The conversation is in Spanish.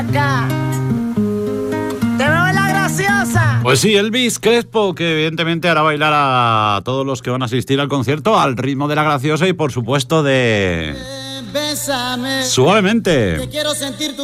Acá. Te veo en la graciosa. Pues sí, Elvis Crespo, que evidentemente hará bailar a todos los que van a asistir al concierto al ritmo de La Graciosa y por supuesto de... Bésame. Suavemente. Que quiero sentir tu